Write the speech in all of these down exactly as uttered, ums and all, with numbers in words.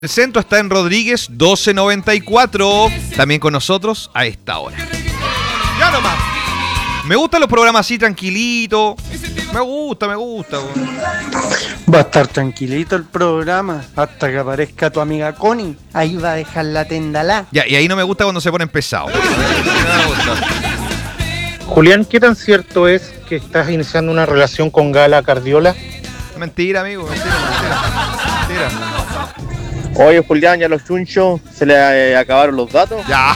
El centro está en Rodríguez doce noventa y cuatro. También con nosotros a esta hora. Ya nomás. Me gustan los programas así tranquilitos. Me gusta, me gusta. Va a estar tranquilito el programa hasta que aparezca tu amiga Connie. Ahí va a dejar la tendalá. Ya, y ahí no me gusta cuando se ponen pesados. Julián, ¿qué tan cierto es que estás iniciando una relación con Gala Cardiola? Mentira, amigo, mentira, mentira. Mentira. Oye, Julián, ya los chunchos se le eh, acabaron los datos. Ya.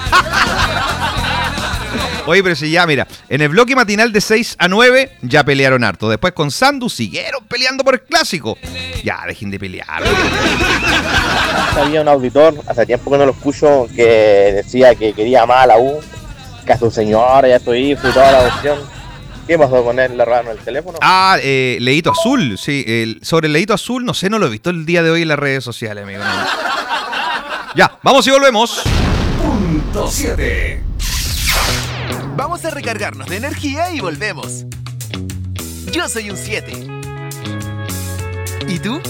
Oye, pero si ya, mira, en el bloque matinal de seis a nueve ya pelearon harto. Después con Sandu siguieron peleando por el clásico. Ya, dejen de pelear. Había un auditor, hace tiempo que no lo escucho, que decía que quería más a la U, que a su señora y a su hijo y toda la cuestión. ¿Qué pasó con él? ¿Le robaron el teléfono? Ah, eh, Leíto Azul, sí. El, sobre el Leíto Azul, no sé, no lo he visto el día de hoy en las redes sociales, amigo. No. Ya, vamos y volvemos. Punto siete. Vamos a recargarnos de energía y volvemos. Yo soy un siete. ¿Y tú?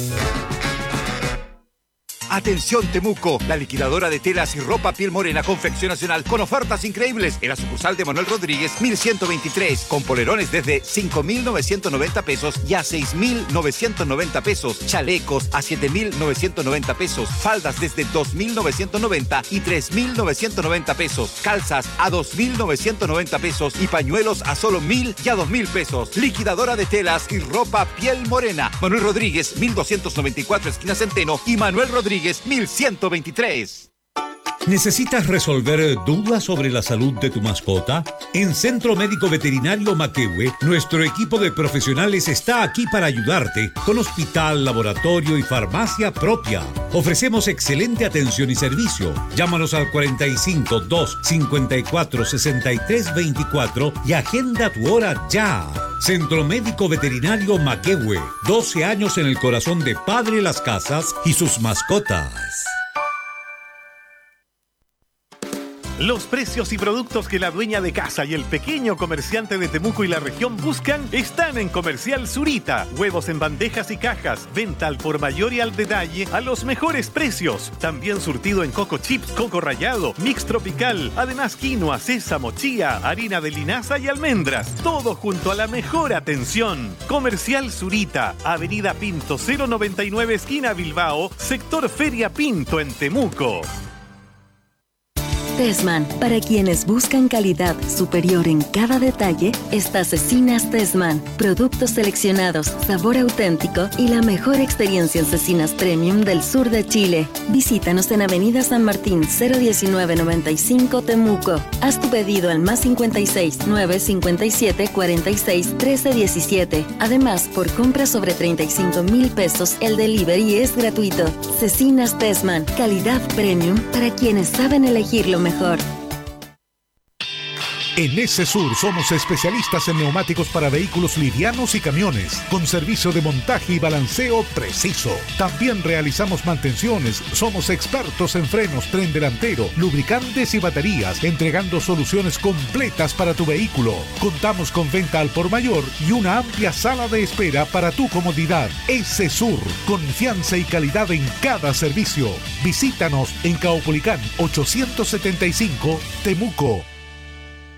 Atención Temuco, la liquidadora de telas y ropa piel morena confección nacional con ofertas increíbles en la sucursal de Manuel Rodríguez mil ciento veintitrés con polerones desde cinco mil novecientos noventa pesos y a seis mil novecientos noventa pesos, chalecos a siete mil novecientos noventa pesos, faldas desde dos mil novecientos noventa y tres mil novecientos noventa pesos, calzas a dos mil novecientos noventa pesos y pañuelos a solo mil y a dos mil pesos. Liquidadora de telas y ropa piel morena, Manuel Rodríguez mil doscientos noventa y cuatro esquina Centeno y Manuel Rodríguez mil ciento veintitrés. ¿Necesitas resolver dudas sobre la salud de tu mascota? En Centro Médico Veterinario Maquehue, nuestro equipo de profesionales está aquí para ayudarte con hospital, laboratorio y farmacia propia. Ofrecemos excelente atención y servicio. Llámanos al cuarenta y cinco, dos, cincuenta y cuatro, sesenta y tres veinticuatro y agenda tu hora ya. Centro Médico Veterinario Maquehue, doce años en el corazón de Padre Las Casas y sus mascotas. Los precios y productos que la dueña de casa y el pequeño comerciante de Temuco y la región buscan están en Comercial Zurita. Huevos en bandejas y cajas, venta al por mayor y al detalle a los mejores precios. También surtido en coco chips, coco rallado, mix tropical, además quinoa, sésamo, chía, harina de linaza y almendras. Todo junto a la mejor atención. Comercial Zurita, Avenida Pinto cero noventa y nueve, esquina Bilbao, sector Feria Pinto en Temuco. Tessman, para quienes buscan calidad superior en cada detalle, está Cecinas Tessman. Productos seleccionados, sabor auténtico y la mejor experiencia en cecinas premium del sur de Chile. Visítanos en Avenida San Martín cero diecinueve noventa y cinco Temuco. Haz tu pedido al más cincuenta y seis, nueve cincuenta y siete, cuarenta y seis, trece diecisiete. Además, por compra sobre treinta y cinco mil pesos, el delivery es gratuito. Cecinas Tessman, calidad premium para quienes saben elegir lo mejor. En S-Sur somos especialistas en neumáticos para vehículos livianos y camiones, con servicio de montaje y balanceo preciso. También realizamos mantenciones, somos expertos en frenos, tren delantero, lubricantes y baterías, entregando soluciones completas para tu vehículo. Contamos con venta al por mayor y una amplia sala de espera para tu comodidad. S-Sur, confianza y calidad en cada servicio. Visítanos en Caupolicán ochocientos setenta y cinco, Temuco.